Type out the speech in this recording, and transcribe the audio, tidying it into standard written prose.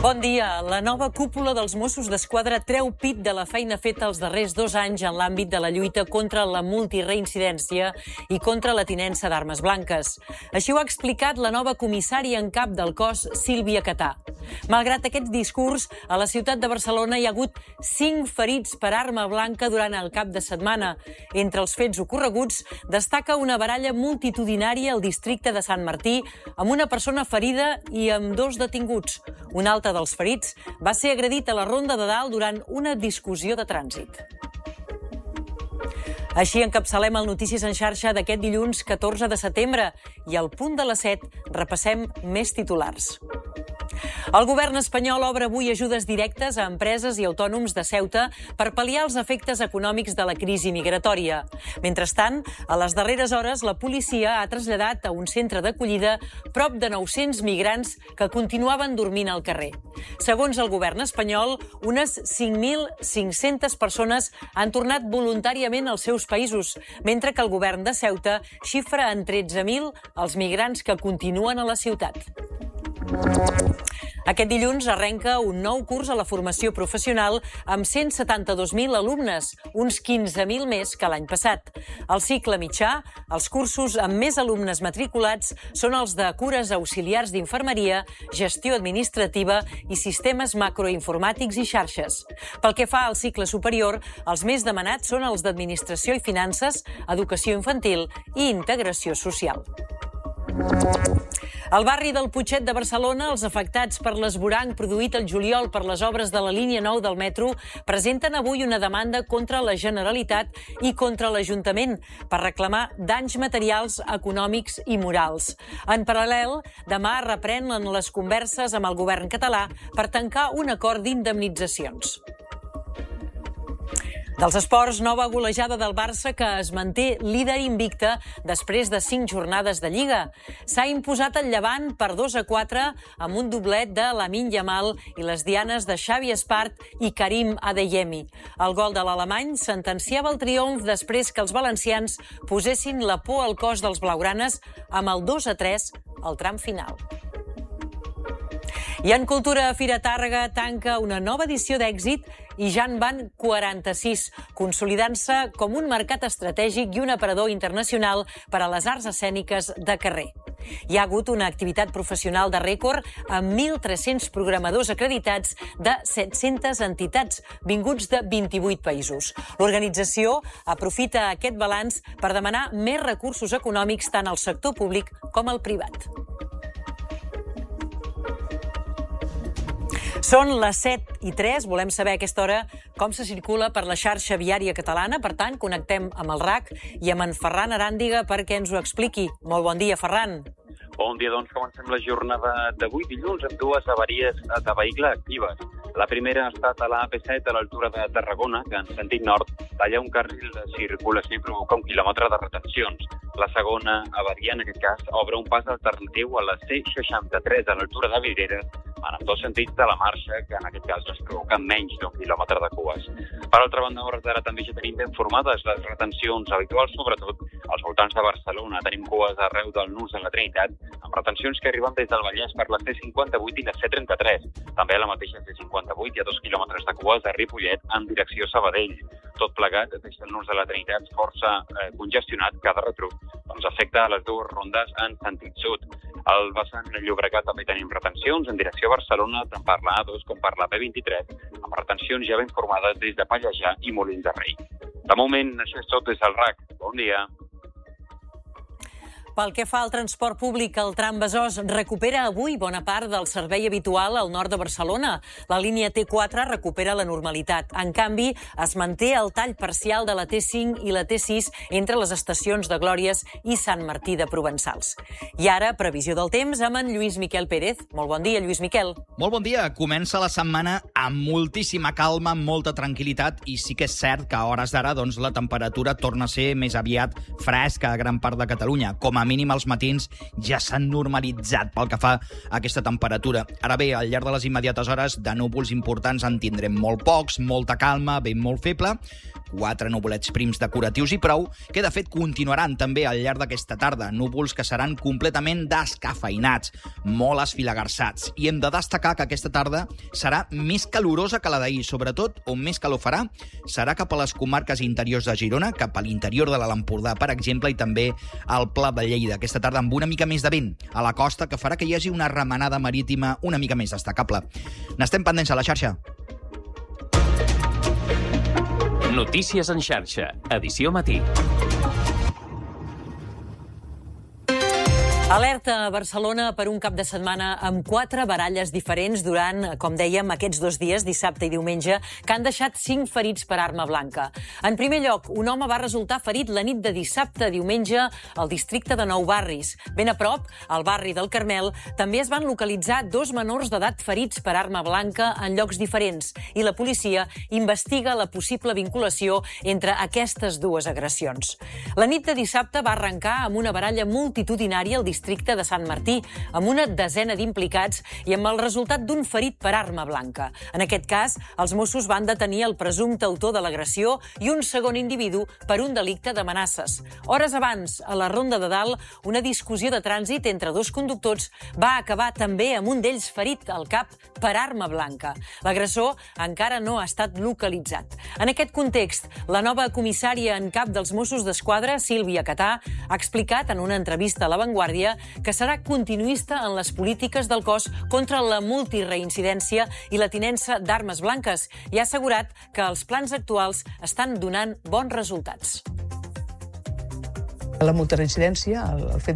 Bon dia. La nova cúpula dels Mossos d'Esquadra treu pit de la feina feta els darrers 2 anys en l'àmbit de la lluita contra la multireincidència i contra la tinença d'armes blanques. Així ho ha explicat la nova comissària en cap del cos, Sílvia Catà. Malgrat aquest discurs, a la ciutat de Barcelona hi ha hagut 5 ferits per arma blanca durant el cap de setmana. Entre els fets ocorreguts destaca una baralla multitudinària al districte de Sant Martí amb una persona ferida i amb 2 detinguts. Un altre dels ferits va ser agredit a la Ronda de Dalt durant una discussió de trànsit. Així encapçalem el Notícies en xarxa d'aquest dilluns 14 de setembre i al punt de les 7 repassem més titulars. El govern espanyol obre avui ajudes directes a empreses i autònoms de Ceuta per pal·liar els efectes econòmics de la crisi migratòria. Mentrestant, a les darreres hores, la policia ha traslladat a un centre d'acollida prop de 900 migrants que continuaven dormint al carrer. Segons el govern espanyol, unes 5.500 persones han tornat voluntàriament als seus països, mentre que el govern de Ceuta xifra en 13.000 els migrants que continuen a la ciutat. Aquest dilluns arrenca un nou curs a la formació professional amb 172.000 alumnes, uns 15.000 més que l'any passat. Al cicle mitjà, els cursos amb més alumnes matriculats són els de cures auxiliars d'infermeria, gestió administrativa i sistemes macroinformàtics i xarxes. Pel que fa al cicle superior, els més demanats són els d'administració i finances, educació infantil i integració social. Al barri del Putxet de Barcelona, els afectats per l'esvoranc produït el juliol per les obres de la línia 9 del metro presenten avui una demanda contra la Generalitat i contra l'Ajuntament per reclamar danys materials, econòmics i morals. En paral·lel, demà reprenen les converses amb el govern català per tancar un acord d'indemnitzacions. Dels esports, nova golejada del Barça que es manté líder invicte després de 5 jornades de Lliga. S'ha imposat el Llevant per 2-4 amb un doblet de Lamine Yamal i les dianes de Xavi Espart i Karim Adeyemi. El gol de l'alemany sentenciava el triomf després que els valencians posessin la por al cos dels blaugranes amb el 2-3 al tram final. I en cultura, Fira Tàrrega tanca una nova edició d'èxit i ja en van 46, consolidant-se com un mercat estratègic i un aparador internacional per a les arts escèniques de carrer. Hi ha hagut una activitat professional de rècord amb 1.300 programadors acreditats de 700 entitats, vinguts de 28 països. L'organització aprofita aquest balanç per demanar més recursos econòmics tant al sector públic com al privat. Són les 7:03, volem saber a aquesta hora com se circula per la xarxa viària catalana. Per tant, connectem amb el RAC i amb en Ferran Aràndiga perquè ens ho expliqui. Molt bon dia, Ferran. Bon dia, doncs comencem la jornada d'avui dilluns amb 2 avaries de vehicle actives. La primera ha estat a la AP7 a l'altura de Tarragona, que en sentit nord talla un carril de circulació i provoca 1 quilòmetre de retencions. La segona avaria, en aquest cas, obre un pas alternatiu a la C63 a l'altura de Vidreres, en ambdós sentits de la marxa, que en aquest cas es provoca menys d'1 quilòmetre de cues. Per altra banda, a hores d'ara també ja tenim ben formades les retencions habituals, sobretot als voltants de Barcelona. Tenim cues arreu del nus de la Trinitat, amb retencions que arriben des del Vallès per la C58 i la C33. També a la mateixa C58 hi ha 2 quilòmetres de cues a Ripollet en direcció Sabadell. Tot plegat des del nus de la Trinitat força congestionat, que de retruc afecta a les 2 rondes en sentit sud. Al vessant Llobregat també tenim retencions en direcció a Barcelona, tant per la A2 com per la B23, amb retencions ja ben formades des de Pallejà i Molins de Rei. De moment, això és tot des del RAC. Bon dia. Pel que fa al transport públic, el tram Besòs recupera avui bona part del servei habitual al nord de Barcelona. La línia T4 recupera la normalitat. En canvi, es manté el tall parcial de la T5 i la T6 entre les estacions de Glòries i Sant Martí de Provençals. I ara, previsió del temps amb en Lluís Miquel Pérez. Molt bon dia, Lluís Miquel. Molt bon dia. Comença la setmana amb moltíssima calma, amb molta tranquil·litat, i sí que és cert que a hores d'ara la temperatura torna a ser més aviat fresca a gran part de Catalunya. Com a mínim als matins ja s'han normalitzat pel que fa a aquesta temperatura. Ara bé, al llarg de les immediates hores de núvols importants en tindrem molt pocs, molta calma, vent molt feble, 4 nuvolets prims decoratius i prou, que de fet continuaran també al llarg d'aquesta tarda. Núvols que seran completament descafeïnats, molt esfilagarçats. I hem de destacar que aquesta tarda serà més calorosa que la d'ahir. Sobretot, on més calor farà, serà cap a les comarques interiors de Girona, cap a l'interior de l'Alt Empordà, per exemple, i també al Pla de Lleida. Aquesta tarda amb una mica més de vent a la costa, que farà que hi hagi una remenada marítima una mica més destacable. N'estem pendents a la xarxa. Notícies en xarxa, edició matí. Alerta a Barcelona per un cap de setmana amb 4 baralles diferents durant, com dèiem, aquests 2 dies, dissabte i diumenge, que han deixat 5 ferits per arma blanca. En primer lloc, un home va resultar ferit la nit de dissabte a diumenge al districte de Nou Barris. Ben a prop, al barri del Carmel, també es van localitzar 2 menors d'edat ferits per arma blanca en llocs diferents i la policia investiga la possible vinculació entre aquestes 2 agressions. La nit de dissabte va arrencar amb una baralla multitudinària al districte de Sant Martí, amb una desena d'implicats i amb el resultat d'un ferit per arma blanca. En aquest cas, els Mossos van detenir el presumpte autor de l'agressió i un segon individu per un delicte d'amenaces. Hores abans, a la Ronda de Dalt, una discussió de trànsit entre 2 conductors va acabar també amb un d'ells ferit al cap per arma blanca. L'agressor encara no ha estat localitzat. En aquest context, la nova comissària en cap dels Mossos d'Esquadra, Sílvia Catà, ha explicat en una entrevista a La Vanguardia que serà continuista en les polítiques del cos contra la multireincidència i la tinença d'armes blanques i ha assegurat que els plans actuals estan donant bons resultats. La multireincidència, el fet